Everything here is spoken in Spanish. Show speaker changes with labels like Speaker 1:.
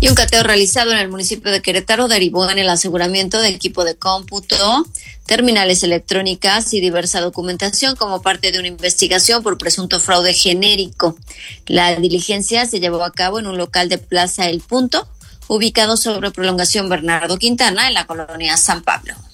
Speaker 1: Y un cateo realizado en el municipio de Querétaro derivó en el aseguramiento de equipo de cómputo, terminales electrónicas y diversa documentación como parte de una investigación por presunto fraude genérico. La diligencia se llevó a cabo en un local de Plaza El Punto, ubicado sobre Prolongación Bernardo Quintana, en la colonia San Pablo.